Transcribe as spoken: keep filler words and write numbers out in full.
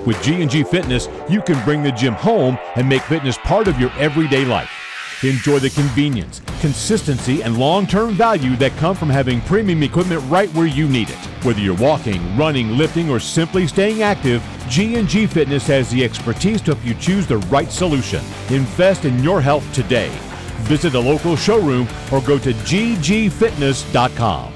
With G and G Fitness, you can bring the gym home and make fitness part of your everyday life. Enjoy the convenience, consistency, and long-term value that come from having premium equipment right where you need it. Whether you're walking, running, lifting, or simply staying active, G and G Fitness has the expertise to help you choose the right solution. Invest in your health today. Visit a local showroom or go to g g fitness dot com.